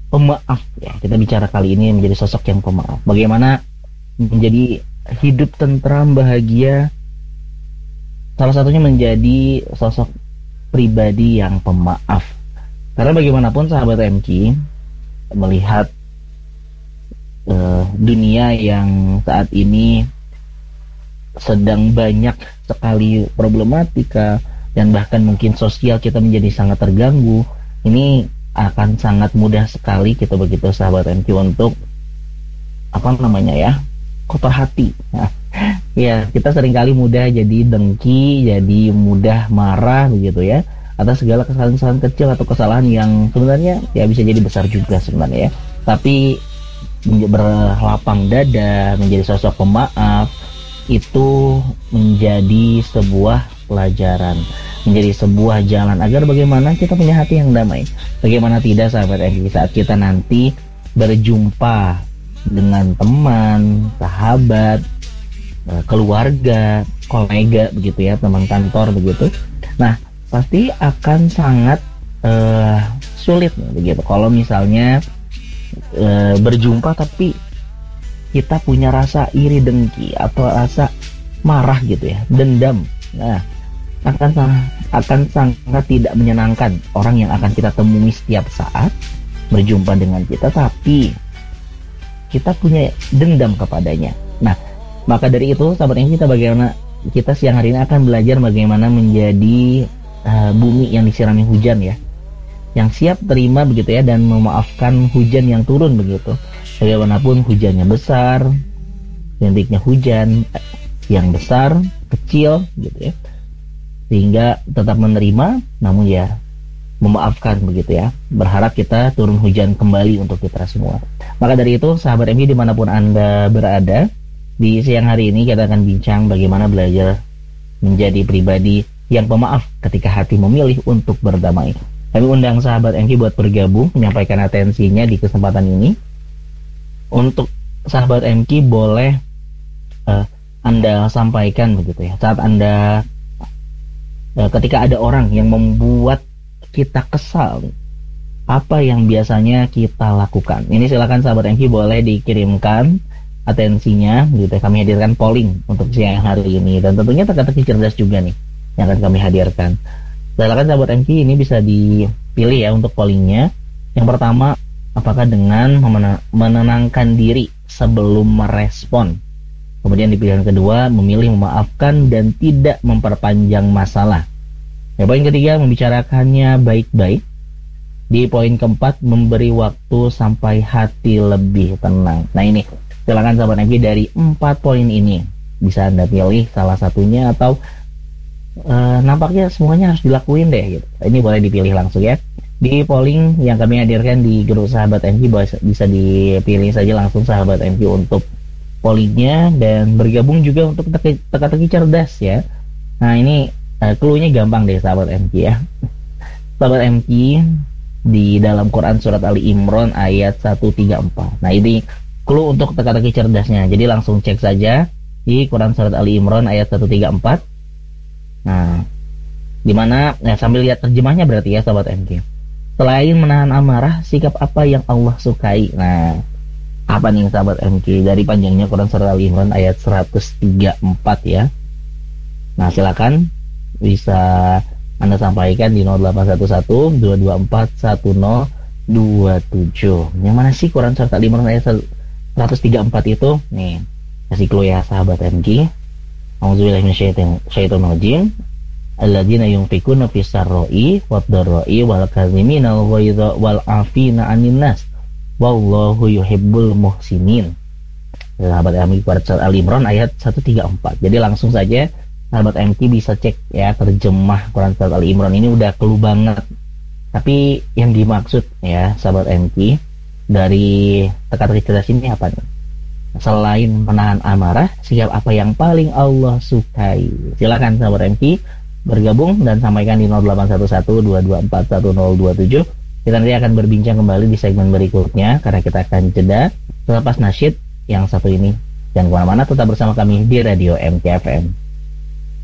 pemaaf ya. Kita bicara kali ini menjadi sosok yang pemaaf. Bagaimana menjadi hidup tentram, bahagia, salah satunya menjadi sosok pribadi yang pemaaf. Karena bagaimanapun sahabat MQ melihat dunia yang saat ini sedang banyak sekali problematika dan bahkan mungkin sosial kita menjadi sangat terganggu, ini akan sangat mudah sekali kita begitu sahabat MQ untuk apa namanya ya, kotor hati. Nah, ya kita seringkali mudah jadi dengki, jadi mudah marah begitu ya atas segala kesalahan-kesalahan kecil atau kesalahan yang sebenarnya ya bisa jadi besar juga sebenarnya ya. Tapi berlapang dada, menjadi sosok pemaaf, itu menjadi sebuah pelajaran, menjadi sebuah jalan agar bagaimana kita punya hati yang damai. Bagaimana tidak sahabat MQ saat kita nanti berjumpa dengan teman, sahabat, keluarga, kolega begitu ya, teman kantor begitu. Nah, pasti akan sangat sulit begitu kalau misalnya berjumpa tapi kita punya rasa iri dengki atau rasa marah gitu ya, dendam. Nah, akan sangat tidak menyenangkan orang yang akan kita temui setiap saat berjumpa dengan kita, tapi kita punya dendam kepadanya. Nah, maka dari itu sahabat ini kita siang hari ini akan belajar bagaimana menjadi bumi yang disirami hujan ya, yang siap terima begitu ya dan memaafkan hujan yang turun begitu. Bagaimanapun hujannya besar, rintiknya hujan yang besar, kecil gitu ya, sehingga tetap menerima, namun ya memaafkan begitu ya. Berharap kita turun hujan kembali untuk kita semua. Maka dari itu sahabat MQ dimanapun Anda berada, di siang hari ini kita akan bincang bagaimana belajar menjadi pribadi yang pemaaf ketika hati memilih untuk berdamai. Kami undang sahabat MQ buat bergabung, menyampaikan atensinya di kesempatan ini. Untuk sahabat MQ boleh Anda sampaikan begitu ya, saat Anda ketika ada orang yang membuat kita kesal, apa yang biasanya kita lakukan? Ini silakan sahabat MQ boleh dikirimkan atensinya gitu. Kami hadirkan polling untuk siang hari ini dan tentunya teka-teki cerdas juga nih yang akan kami hadirkan. Silakan sahabat MQ ini bisa dipilih ya untuk pollingnya. Yang pertama, apakah dengan menenangkan diri sebelum merespon? Kemudian di pilihan kedua, memilih memaafkan dan tidak memperpanjang masalah. Ya, poin ketiga, membicarakannya baik-baik. Di poin keempat, memberi waktu sampai hati lebih tenang. Nah ini, silakan sahabat MQ dari 4 poin ini bisa Anda pilih salah satunya atau nampaknya semuanya harus dilakuin deh gitu. Ini boleh dipilih langsung ya. Di polling yang kami hadirkan di grup sahabat MQ bisa dipilih saja langsung sahabat MQ untuk pollingnya dan bergabung juga untuk teka-teki cerdas ya. Nah ini clue-nya gampang deh sahabat MQ ya. Sahabat MQ di dalam Quran surat Ali Imran ayat 134. Nah ini clue untuk teka-teki cerdasnya. Jadi langsung cek saja di Quran surat Ali Imran ayat 134. Nah, dimana sambil lihat terjemahnya berarti ya sahabat MQ. Selain menahan amarah, sikap apa yang Allah sukai? Nah, apa nih sahabat MQ dari panjangnya Quran surah Al Imran ayat 134 ya. Nah, silakan bisa Anda sampaikan di 0811 224 1027. Yang mana sih Quran surah Al Imran ayat 134 itu? Nih, kasih clue ya sahabat MQ. Auzubillahi minasyaitonir rajim. Alladzina yunfikuna fis sarra'i wad dharra'i wal kazimina al ghaidha wal 'afina 'anil nas wallahu yuhibbul muhsinin. Sahabat MQ Quran Al Imran ayat 134. Jadi langsung saja sahabat MQ bisa cek ya terjemah Quran Surat Al Imran ini udah clue banget. Tapi yang dimaksud ya sahabat MQ dari teka-teki cerdas ini apa nih? Selain menahan amarah, sikap apa yang paling Allah sukai? Silakan sahabat MQ bergabung dan sampaikan di 0811 224 1027. Kita nanti akan berbincang kembali di segmen berikutnya karena kita akan jeda selepas nasyid yang satu ini. Jangan kemana-mana, tetap bersama kami di Radio MQ FM.